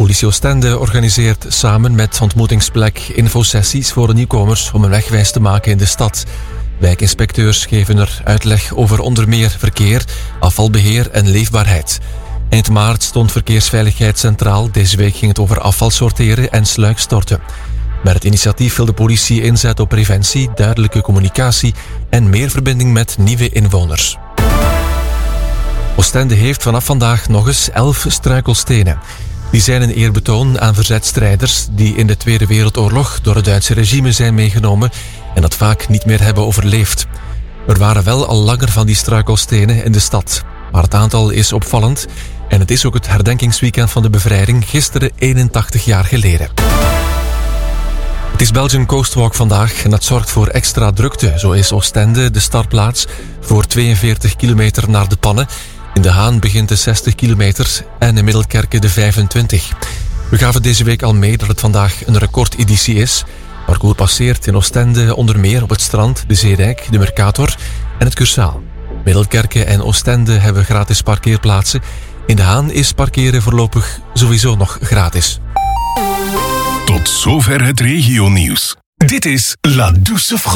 Politie Oostende organiseert samen met Ontmoetingsplek infosessies voor de nieuwkomers om een wegwijs te maken in de stad. Wijkinspecteurs geven er uitleg over onder meer verkeer, afvalbeheer en leefbaarheid. Eind maart stond verkeersveiligheid centraal. Deze week ging het over afval sorteren en sluikstorten. Met het initiatief wil de politie inzetten op preventie, duidelijke communicatie en meer verbinding met nieuwe inwoners. Oostende heeft vanaf vandaag nog eens 11 struikelstenen. Die zijn een eerbetoon aan verzetstrijders die in de Tweede Wereldoorlog door het Duitse regime zijn meegenomen en dat vaak niet meer hebben overleefd. Er waren wel al langer van die struikelstenen in de stad, maar het aantal is opvallend en het is ook het herdenkingsweekend van de bevrijding gisteren 81 jaar geleden. Het is Belgian Coast Walk vandaag en dat zorgt voor extra drukte. Zo is Oostende de startplaats voor 42 kilometer naar de Pannen. In De Haan begint de 60 kilometer en in Middelkerke de 25. We gaven deze week al mee dat het vandaag een recordeditie is. Het parcours passeert in Oostende onder meer op het strand, de Zeedijk, de Mercator en het Cursaal. Middelkerke en Oostende hebben gratis parkeerplaatsen. In De Haan is parkeren voorlopig sowieso nog gratis. Tot zover het regionieuws. Dit is La Douce France.